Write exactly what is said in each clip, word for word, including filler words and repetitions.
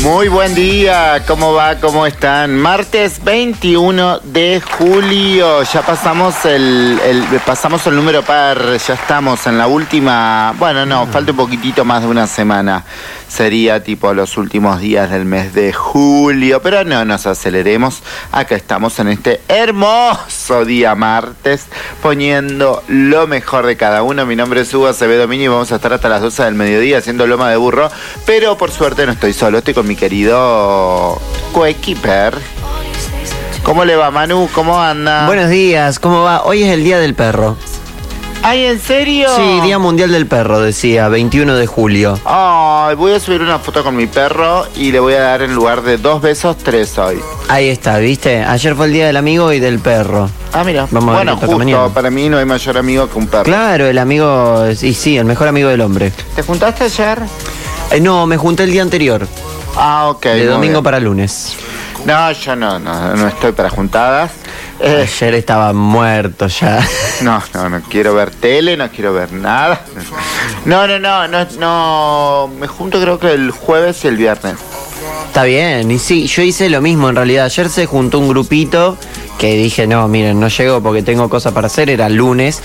Muy buen día, ¿cómo va? ¿Cómo están? Martes veintiuno de julio, ya pasamos el, el pasamos el número par, ya estamos en la última, bueno no, falta un poquitito más de una semana, sería tipo los últimos días del mes de julio, pero no nos aceleremos, acá estamos en este hermoso día martes, poniendo lo mejor de cada uno. Mi nombre es Hugo Acevedo Mini y vamos a estar hasta las doce del mediodía haciendo loma de burro, pero por suerte no estoy solo, estoy con mi querido coequiper. ¿Cómo le va, Manu? ¿Cómo anda? Buenos días, ¿cómo va? Hoy es el Día del Perro. ¿Ay, en serio? Sí, Día Mundial del Perro, decía, veintiuno de julio. Ay, voy a subir una foto con mi perro y le voy a dar en lugar de dos besos, tres hoy. Ahí está, ¿viste? Ayer fue el Día del Amigo y del Perro. Ah, mira. Vamos bueno, a ver justo, mañana. Para mí no hay mayor amigo que un perro. Claro, el amigo, y sí, el mejor amigo del hombre. ¿Te juntaste ayer? Eh, no, me junté el día anterior. Ah, ok. De domingo bien. para lunes. No, yo no, no, no estoy para juntadas. Eh, Ayer estaba muerto ya. No, no, no quiero ver tele, no quiero ver nada. No, no, no, no, no. Me junto creo que el jueves y el viernes. Está bien, y sí, yo hice lo mismo en realidad. Ayer se juntó un grupito que dije, no, miren, no llego porque tengo cosas para hacer, era lunes.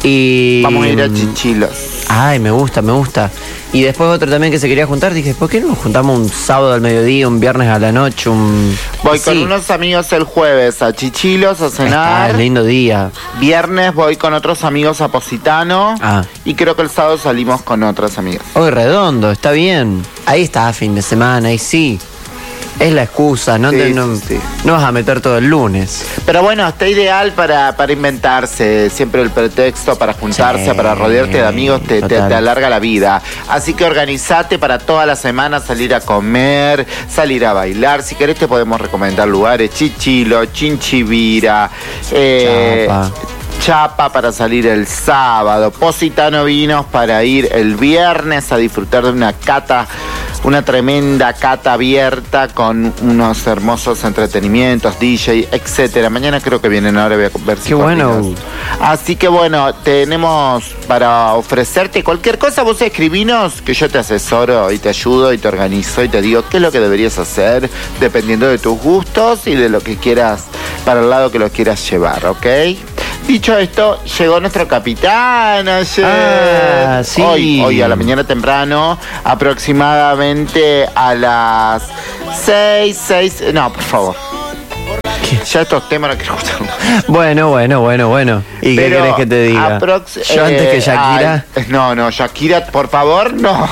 Y vamos a ir a Chichilos. Ay, me gusta, me gusta. Y después otro también que se quería juntar, dije, ¿por qué no nos juntamos un sábado al mediodía, un viernes a la noche? Un... Voy sí. con unos amigos el jueves a Chichilos a cenar. Está, lindo día. Viernes voy con otros amigos a Positano. Ah. Y creo que el sábado salimos con otras amigas. Hoy redondo, está bien. Ahí está, fin de semana, ahí sí. Es la excusa, no, Sí, te, no, sí, sí. no vas a meter todo el lunes. Pero bueno, está ideal para, para inventarse. Siempre el pretexto para juntarse, Sí, para rodearte de amigos, te, te, total. te alarga la vida. Así que organizate para toda la semana salir a comer, salir a bailar. Si querés te podemos recomendar lugares. Chichilo, Chinchivira, eh, Chapa. Chapa para salir el sábado, Positano Vinos para ir el viernes a disfrutar de una cata, una tremenda cata abierta con unos hermosos entretenimientos, D J, etcétera. Mañana creo que vienen, ahora voy a ver si Qué bueno. coordinas. Así que bueno, tenemos para ofrecerte cualquier cosa, vos escribinos que yo te asesoro y te ayudo y te organizo y te digo qué es lo que deberías hacer dependiendo de tus gustos y de lo que quieras, para el lado que lo quieras llevar, ¿ok? Dicho esto, llegó nuestro capitán ayer. Ah, sí. Hoy, hoy a la mañana temprano, aproximadamente a las seis, seis... No, por favor. ¿Qué? Ya estos temas no quiero escuchar. Bueno, bueno, bueno, bueno. ¿Y Pero qué querés que te diga? aprox- Yo antes eh, que Shakira. ay, no, no, Shakira, por favor, no.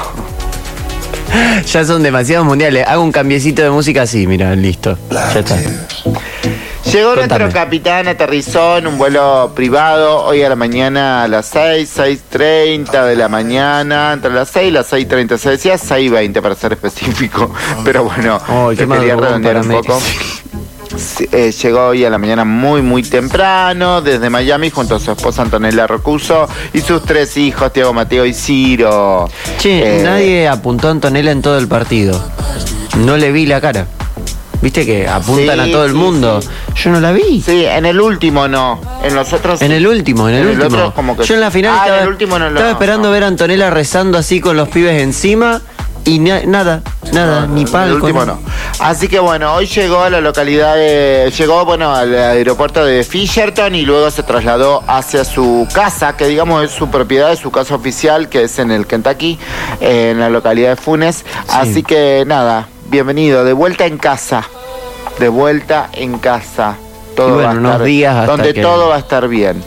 Ya son demasiados mundiales. Hago un cambiecito de música así, mira, listo. Ya está. Llegó Contame. nuestro capitán, aterrizó en un vuelo privado hoy a la mañana a las seis, seis treinta de la mañana, entre las seis y las seis treinta, se decía seis veinte para ser específico, pero bueno, Ay, qué lo quería madrugón redondear para un mí. poco. Sí, eh, llegó hoy a la mañana muy muy temprano desde Miami junto a su esposa Antonella Rocuso y sus tres hijos, Tiago, Mateo y Ciro. Che, Eh, nadie apuntó a Antonella en todo el partido. No le vi la cara. ¿Viste que apuntan Sí, a todo el sí, mundo? sí. Yo no la vi. Sí, en el último no, en los otros En el último, en el En el último. otro como que Yo en la final Ah, en estaba, el último no lo- estaba esperando no. ver a Antonella rezando así con los pibes encima y na- nada, nada, No, ni en el palco. último nada. no. Así que bueno, hoy llegó a la localidad de... Llegó, bueno, al aeropuerto de Fisherton y luego se trasladó hacia su casa, que digamos es su propiedad, es su casa oficial, que es en el Kentucky, eh, en la localidad de Funes. Así que nada, bienvenido, de vuelta en casa. De vuelta en casa. Todo Y bueno, va a unos estar, días hasta donde que- todo va a estar bien.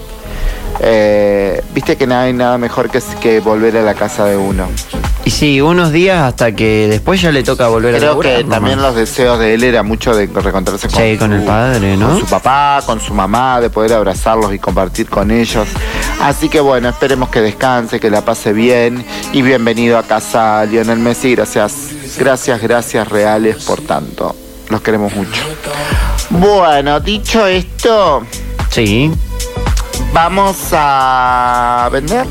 Eh, Viste que no hay nada mejor que, que volver a la casa de uno. Y sí, unos días hasta que después ya le toca volver a Creo laburar, que mamá. también los deseos de él era mucho de reencontrarse con, Sí, con el padre, ¿no? con su papá, con su mamá, de poder abrazarlos y compartir con ellos. Así que bueno, esperemos que descanse, que la pase bien y bienvenido a casa, Lionel Messi. Gracias, gracias, gracias reales por tanto. Los queremos mucho. Bueno, dicho esto, Sí. vamos a vender.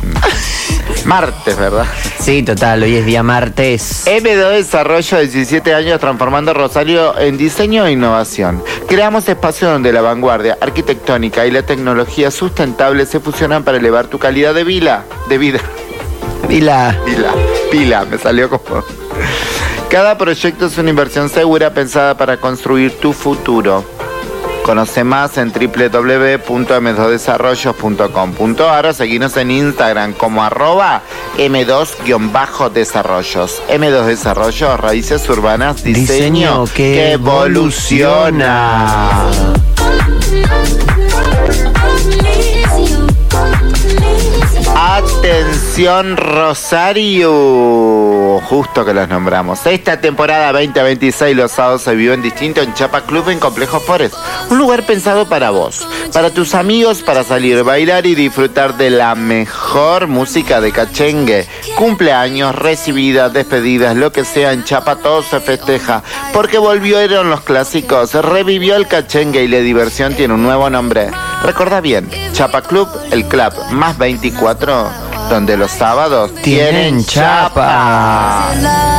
Martes, ¿verdad? Sí, total, hoy es día martes. M dos Desarrollo, diecisiete años transformando Rosario en diseño e innovación. Creamos espacios donde la vanguardia arquitectónica y la tecnología sustentable se fusionan para elevar tu calidad de vida. De vida. Y la... Pila, pila, me salió como... Cada proyecto es una inversión segura pensada para construir tu futuro. Conoce más en doble u doble u doble u punto eme dos desarrollos punto com punto a r o seguinos en Instagram como arroba eme dos guión bajo desarrollos. eme dos Desarrollos, raíces urbanas, diseño, diseño que, que evoluciona. Atención Rosario, justo que los nombramos. Esta temporada veinte veintiséis los sábados se vive en distinto en Chapa Club en Complejo Forest. Un lugar pensado para vos, para tus amigos, para salir, bailar y disfrutar de la mejor música de cachengue. Cumpleaños, recibidas, despedidas, lo que sea, en Chapa todo se festeja. Porque volvieron los clásicos, revivió el cachengue y la diversión tiene un nuevo nombre. Recuerda bien, Chapa Club, el club más veinticuatro, donde los sábados tienen chapa.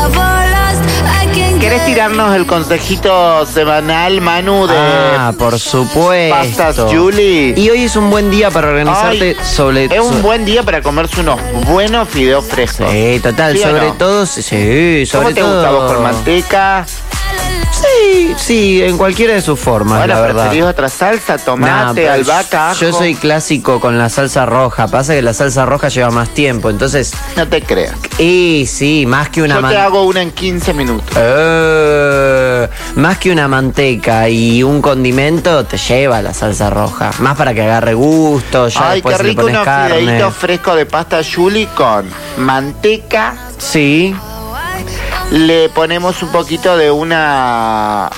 ¿Querés tirarnos el consejito semanal, Manu, de Ah, por supuesto. Pastas Julie? Y hoy es un buen día para organizarte. Ay, sobre Es un buen día para comerse unos buenos fideos frescos. Sí, total, ¿Sí sobre no? todo, sí, sobre ¿Cómo te todo. gusta vos, con manteca? Sí, sí, en cualquiera de sus formas, Bueno, la verdad. ¿preferís otra salsa? Tomate, Nah, pero albahaca, ajo. Yo soy clásico con la salsa roja. Pasa que la salsa roja lleva más tiempo, entonces. No te creas. Y sí, más que una Yo te man- hago una en quince minutos. Eh, más que una manteca y un condimento, te lleva la salsa roja. Más para que agarre gusto. Ya Ay, después qué le rico, pones unos carne. fideitos frescos de pasta Julie con manteca. Sí. Le ponemos un poquito de una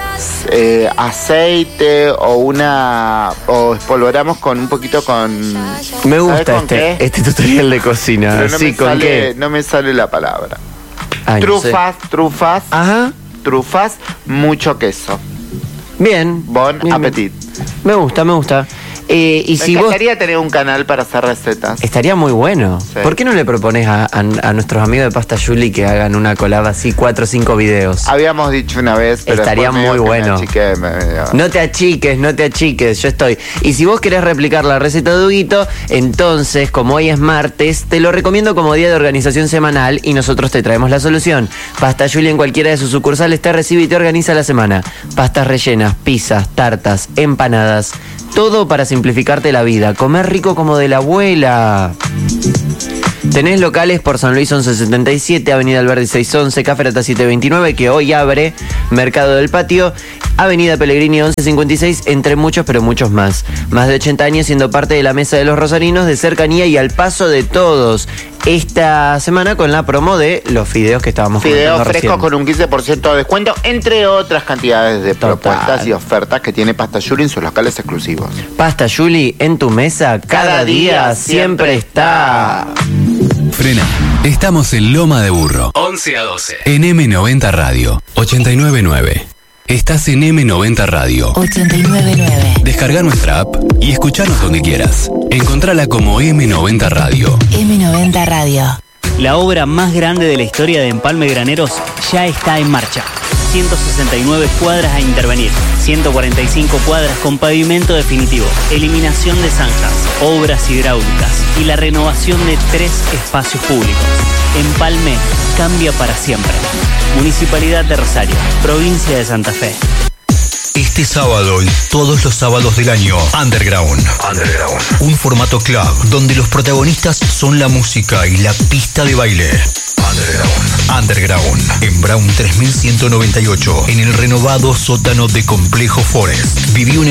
eh, aceite o una o espolvoramos con un poquito con. Me ¿sabes gusta con este, qué? este tutorial de cocina. Pero no Sí, me ¿con sale, qué? no me sale la palabra. Ay, no sé. Trufas, trufas, Ajá. trufas, mucho queso. Bien. Bon bien, appetit. bien. Me gusta, me gusta. Eh, y Me si vos. encantaría tener un canal para hacer recetas. Estaría muy bueno. Sí. ¿Por qué no le propones a, a- a nuestros amigos de Pasta Julie que hagan una collab así, cuatro o cinco videos? Habíamos dicho una vez, pero Estaría después medio muy que me bueno. achiqué, me- me- No te achiques, no te achiques, yo estoy. Y si vos querés replicar la receta de Huguito, entonces, como hoy es martes, te lo recomiendo como día de organización semanal y nosotros te traemos la solución. Pasta Julie en cualquiera de sus sucursales te recibe y te organiza la semana. Pastas rellenas, pizzas, tartas, empanadas, todo para simplificarte la vida. Comer rico como de la abuela. Tenés locales por San Luis once setenta y siete, Avenida Alberdi seiscientos once, Caferata setecientos veintinueve, que hoy abre, Mercado del Patio, Avenida Pellegrini once cincuenta y seis, entre muchos pero muchos más. Más de ochenta años siendo parte de la mesa de los rosarinos, de cercanía y al paso de todos. Esta semana con la promo de los fideos que estábamos Fideos comentando frescos recién. con un quince por ciento de descuento, entre otras cantidades de Total. propuestas y ofertas que tiene Pasta Julie en sus locales exclusivos. Pasta Julie en tu mesa, cada, Cada día, día siempre siempre está. Frena. Estamos en Loma de Burro. once a doce. En eme noventa Radio. ochenta y nueve nueve. Estás en eme noventa Radio. ochenta y nueve nueve. Descarga nuestra app y escuchanos donde quieras. Encontrala como eme noventa Radio. eme noventa Radio. La obra más grande de la historia de Empalme Graneros ya está en marcha. ciento sesenta y nueve cuadras a intervenir, ciento cuarenta y cinco cuadras con pavimento definitivo, eliminación de zanjas, obras hidráulicas y la renovación de tres espacios públicos. Empalme cambia para siempre. Municipalidad de Rosario, provincia de Santa Fe. Este sábado y todos los sábados del año, Underground. Underground. Un formato club donde los protagonistas son la música y la pista de baile. Underground. Underground. En Brown tres mil ciento noventa y ocho, en el renovado sótano de Complejo Forest. Viví una